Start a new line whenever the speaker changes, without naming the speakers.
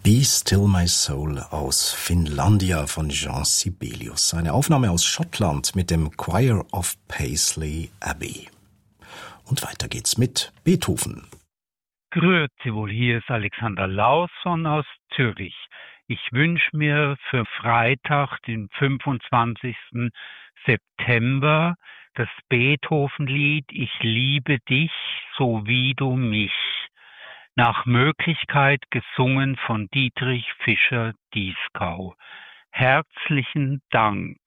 Be Still My Soul aus Finlandia von Jean Sibelius. Eine Aufnahme aus Schottland mit dem Choir of Paisley Abbey. Und weiter geht's mit Beethoven.
Grüezi wohl, hier ist Alexander Lausson aus Zürich. Ich wünsche mir für Freitag, den 25. September, das Beethoven-Lied Ich liebe dich, so wie du mich. Nach Möglichkeit gesungen von Dietrich Fischer-Dieskau. Herzlichen Dank.